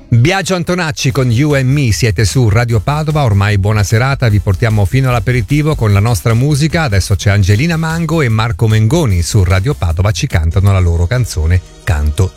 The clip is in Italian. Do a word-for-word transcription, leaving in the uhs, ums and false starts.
Biagio Antonacci con You and Me, siete su Radio Padova, ormai buona serata, vi portiamo fino all'aperitivo con la nostra musica. Adesso c'è Angelina Mango e Marco Mengoni su Radio Padova, ci cantano la loro canzone Canto